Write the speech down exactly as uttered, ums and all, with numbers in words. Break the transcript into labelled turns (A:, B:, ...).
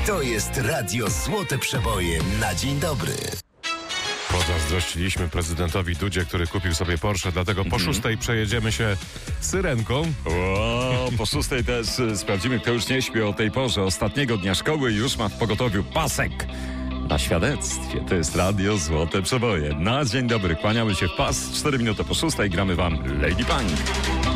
A: To jest Radio Złote Przeboje na dzień dobry.
B: Pozazdrościliśmy prezydentowi Dudzie, który kupił sobie Porsche, dlatego po szóstej przejedziemy się syrenką.
C: O, po szóstej też y, sprawdzimy, kto już nie śpi o tej porze. Ostatniego dnia szkoły już ma w pogotowiu pasek na świadectwie. To jest Radio Złote Przeboje. Na dzień dobry, kłaniamy się w pas. cztery minuty po szóstej gramy wam Lady Punk.